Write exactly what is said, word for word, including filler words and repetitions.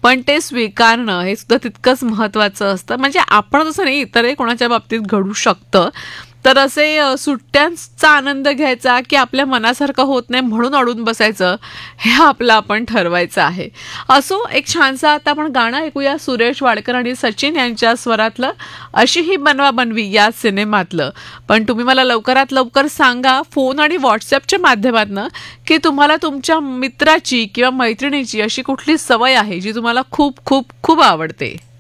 पण ते स्वीकारणं हे सुद्धा तितकंच महत्त्वाचं असतं. म्हणजे आपण तसं नाही, इतरही कोणाच्या बाबतीत घडू शकतं. तर असे सुट्ट्यांचा आनंद घ्यायचा की आपल्या मनासारखं होत नाही म्हणून अडून बसायचं, हे आपलं आपण ठरवायचं आहे. असो, एक छानसा आता आपण गाणं ऐकूया सुरेश वाडकर आणि सचिन यांच्या स्वरातलं, अशी ही बनवा बनवी या सिनेमातलं. पण तुम्ही मला लवकरात लवकर सांगा फोन आणि व्हॉट्सअपच्या माध्यमातून की तुम्हाला तुमच्या मित्राची किंवा मैत्रिणीची अशी कुठली सवय आहे जी तुम्हाला खूप खूप खूप आवडते.